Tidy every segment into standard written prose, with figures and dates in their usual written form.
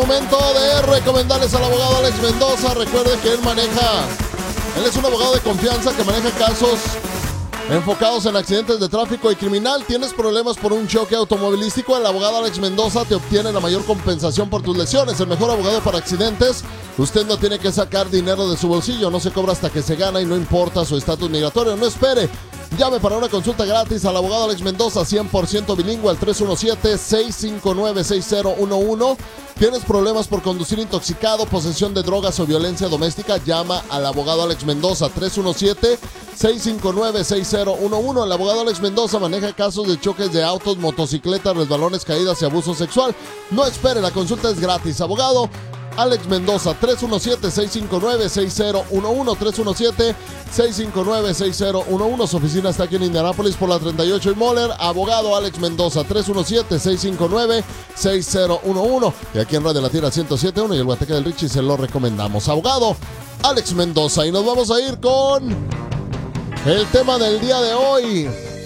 Momento de recomendarles al abogado Alex Mendoza. Recuerde que él es un abogado de confianza que maneja casos enfocados en accidentes de tráfico y criminal. ¿Tienes problemas por un choque automovilístico? El abogado Alex Mendoza te obtiene la mayor compensación por tus lesiones. El mejor abogado para accidentes. Usted no tiene que sacar dinero de su bolsillo. No se cobra hasta que se gana y no importa su estatus migratorio. No espere. Llame para una consulta gratis al abogado Alex Mendoza, 100% bilingüe, al 317-659-6011. ¿Tienes problemas por conducir intoxicado, posesión de drogas o violencia doméstica? Llama al abogado Alex Mendoza, 317-659-6011. El abogado Alex Mendoza maneja casos de choques de autos, motocicletas, resbalones, caídas y abuso sexual. No espere, la consulta es gratis. Abogado Alex Mendoza, 317-659-6011, 317-659-6011. Su oficina está aquí en Indianápolis por la 38 y Moller. Abogado Alex Mendoza, 317-659-6011. Y aquí en Radio La Tierra 107.1 y el Guateque del Richie se lo recomendamos. Abogado Alex Mendoza. Y nos vamos a ir con el tema del día de hoy.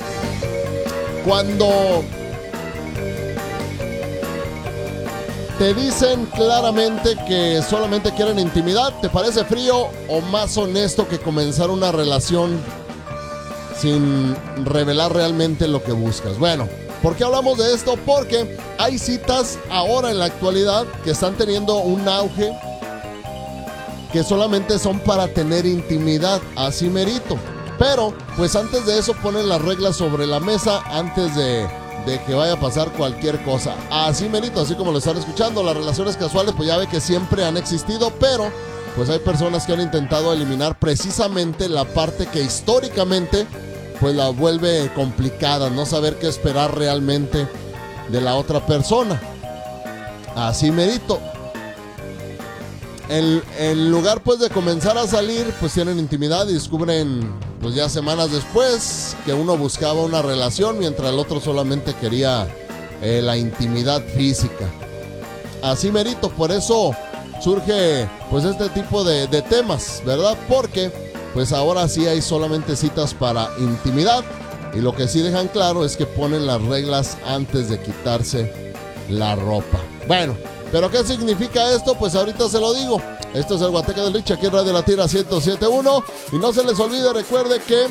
Cuando te dicen claramente que solamente quieren intimidad, ¿te parece frío o más honesto que comenzar una relación sin revelar realmente lo que buscas? Bueno, ¿por qué hablamos de esto? Porque hay citas ahora en la actualidad que están teniendo un auge que solamente son para tener intimidad, así merito. Pero, pues antes de eso ponen las reglas sobre la mesa antes de que vaya a pasar cualquier cosa. Así merito, así como lo están escuchando. Las relaciones casuales pues ya ve que siempre han existido, pero pues hay personas que han intentado eliminar precisamente la parte que históricamente pues la vuelve complicada, no saber qué esperar realmente de la otra persona. Así merito. En lugar pues de comenzar a salir, pues tienen intimidad y descubren pues ya semanas después que uno buscaba una relación mientras el otro solamente quería la intimidad física. Así merito, por eso surge pues este tipo de temas, ¿verdad? Porque pues ahora sí hay solamente citas para intimidad y lo que sí dejan claro es que ponen las reglas antes de quitarse la ropa. Bueno, ¿pero qué significa esto? Pues ahorita se lo digo. Esto es el Guateque del Rich aquí en Radio La Tierra 107.1. Y no se les olvide, recuerde que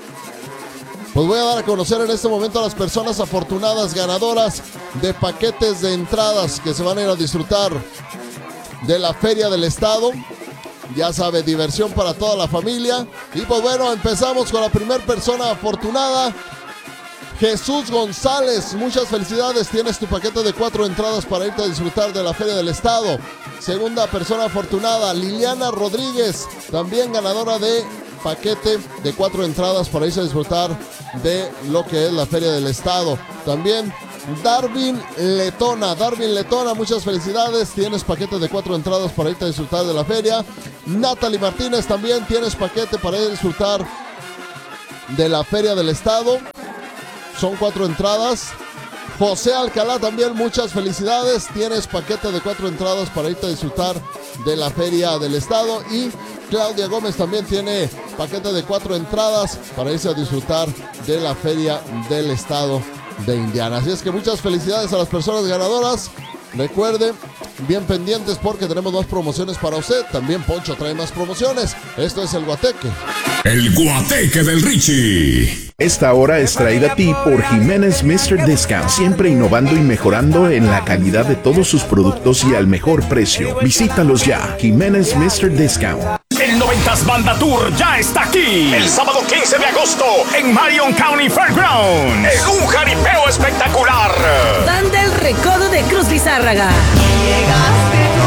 pues voy a dar a conocer en este momento a las personas afortunadas ganadoras de paquetes de entradas que se van a ir a disfrutar de la Feria del Estado. Ya sabe, diversión para toda la familia. Y pues bueno, empezamos con la primera persona afortunada. Jesús González, muchas felicidades, tienes tu paquete de 4 entradas para irte a disfrutar de la Feria del Estado. Segunda persona afortunada, Liliana Rodríguez, también ganadora de paquete de 4 entradas para irse a disfrutar de lo que es la Feria del Estado. También Darwin Letona, muchas felicidades, tienes paquete de 4 entradas para irte a disfrutar de la feria. Natalie Martínez, también tienes paquete para ir a disfrutar de la Feria del Estado. Son 4 entradas. José Alcalá también, muchas felicidades. Tienes paquete de 4 entradas para irte a disfrutar de la Feria del Estado. Y Claudia Gómez también tiene paquete de 4 entradas para irse a disfrutar de la Feria del Estado de Indiana. Así es que muchas felicidades a las personas ganadoras. Recuerde, bien pendientes porque tenemos más promociones para usted. También Poncho trae más promociones. Esto es el Guateque. El Guateque del Richie. Esta hora es traída a ti por Jiménez Mr. Discount, siempre innovando y mejorando en la calidad de todos sus productos y al mejor precio. Visítalos ya, Jiménez Mr. Discount. El 90s Banda Tour ya está aquí. El sábado 15 de agosto en Marion County Fairgrounds. En un jaripeo espectacular. Banda El Recodo de Cruz Lizárraga. Llegaste